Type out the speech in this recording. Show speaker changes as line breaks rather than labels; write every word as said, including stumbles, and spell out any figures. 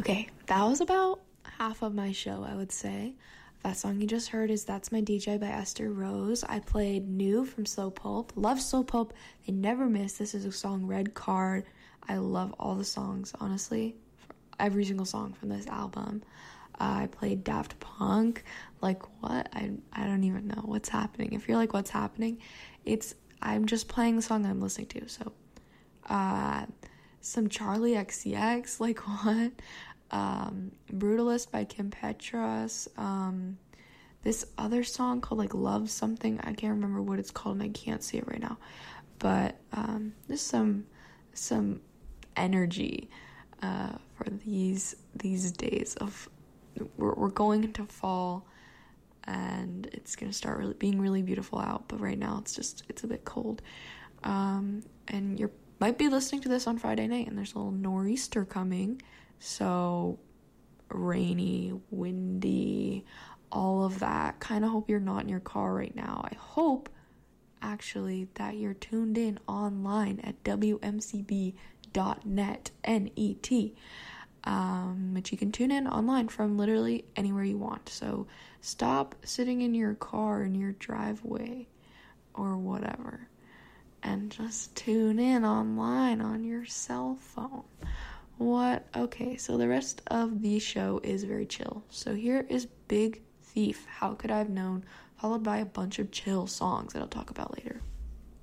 Okay, that was about half of my show, I would say. That song you just heard is That's My D J by Esther Rose. I played New from Slow Pulp. Love Slow Pulp. They never miss. This is a song, Red Card. I love all the songs, honestly. Every single song from this album. Uh, I played Daft Punk. Like, what? I, I don't even know what's happening. If you're like, what's happening? It's, I'm just playing the song I'm listening to. So, uh, some Charlie X C X. Like, what? Um, Brutalist by Kim Petras, um, this other song called, like, Love Something, I can't remember what it's called, and I can't see it right now, but, um, there's some, some energy, uh, for these, these days of, we're, we're going into fall, and it's gonna start really being really beautiful out, but right now it's just, it's a bit cold, um, and you might be listening to this on Friday night, and there's a little nor'easter coming. So rainy, windy, all of that. Kind of hope you're not in your car right now. I hope actually that you're tuned in online at W M C B dot net, N E T. Um, but you can tune in online from literally anywhere you want. So stop sitting in your car in your driveway or whatever and just tune in online on your cell phone. What? Okay, so the rest of the show is very chill. So here is Big Thief, How Could I Have Known, followed by a bunch of chill songs that I'll talk about later.